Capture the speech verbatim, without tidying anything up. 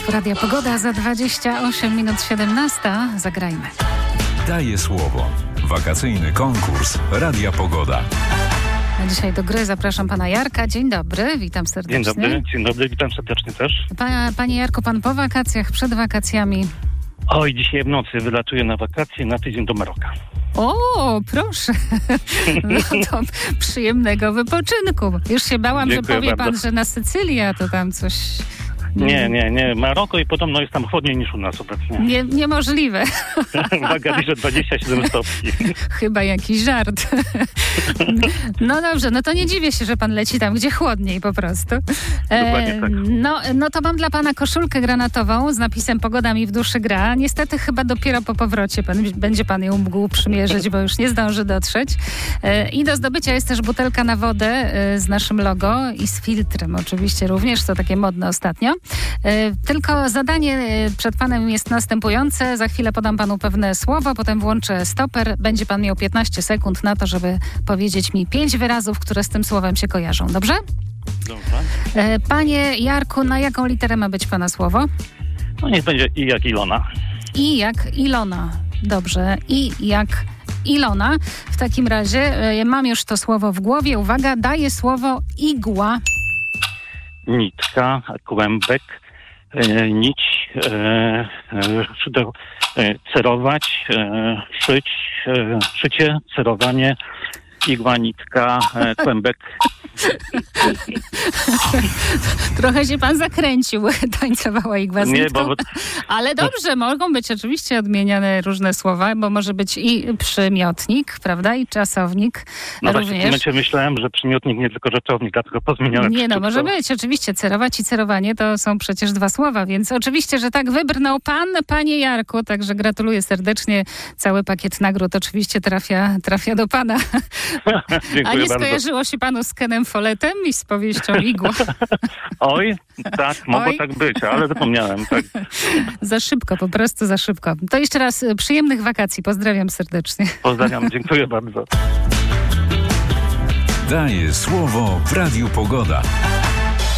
Państwu Radia Pogoda za dwadzieścia osiem minut siedemnasta. Zagrajmy. Daję słowo. Wakacyjny konkurs Radia Pogoda. A dzisiaj do gry zapraszam pana Jarka. Dzień dobry, witam serdecznie. Dzień dobry, dzień dobry, witam serdecznie też. Pa, panie Jarku, pan po wakacjach, przed wakacjami? Oj, dzisiaj w nocy wylatuję na wakacje na tydzień do Maroka. O, proszę. No to przyjemnego wypoczynku. Już się bałam, Dziękuję że powie bardzo. pan, że na Sycylię, a to tam coś... Nie, nie, nie. Maroko i podobno jest tam chłodniej niż u nas obecnie. Nie, niemożliwe. Uwaga, bliżej dwadzieścia siedem stopni. Chyba jakiś żart. No dobrze, no to nie dziwię się, że pan leci tam, gdzie chłodniej po prostu. Dokładnie tak. No, no to mam dla pana koszulkę granatową z napisem Pogoda mi w duszy gra. Niestety chyba dopiero po powrocie pan, będzie pan ją mógł przymierzyć, bo już nie zdąży dotrzeć. E, I do zdobycia jest też butelka na wodę e, z naszym logo i z filtrem oczywiście również, to takie modne ostatnio. E, tylko zadanie e, przed panem jest następujące. Za chwilę podam panu pewne słowo, potem włączę stoper. Będzie pan miał piętnaście sekund na to, żeby powiedzieć mi pięć wyrazów, które z tym słowem się kojarzą. Dobrze? Dobra. E, panie Jarku, na jaką literę ma być pana słowo? No niech będzie i jak Ilona. I jak Ilona. Dobrze. I jak Ilona. W takim razie e, mam już to słowo w głowie. Uwaga, daję słowo igła. Nitka, kłębek, e, nić, e, e, szydeł, e, cerować, e, szyć, e, szycie, cerowanie, igła, nitka, e, kłębek. Trochę się pan zakręcił, tańcowała igła z Nie, nitką. bo- Ale dobrze, mogą być oczywiście odmieniane różne słowa, bo może być i przymiotnik, prawda, i czasownik No właśnie w tym również. momencie myślałem, że przymiotnik nie tylko rzeczownik, dlatego pozmieniałem. Nie, no wszystko. może być, oczywiście. Cerować i cerowanie to są przecież dwa słowa, więc oczywiście, że tak wybrnął pan, panie Jarku, także gratuluję serdecznie. Cały pakiet nagród oczywiście trafia, trafia do pana. A Dziękuję nie bardzo. skojarzyło się panu z Kenem Folletem i z powieścią Igła? Oj, tak, mogło Oj. tak być, ale zapomniałem. Tak. Za szybko, po prostu za szybko. To jeszcze raz y, przyjemnych wakacji. Pozdrawiam serdecznie. Pozdrawiam, dziękuję bardzo. Daję słowo w Radiu Pogoda.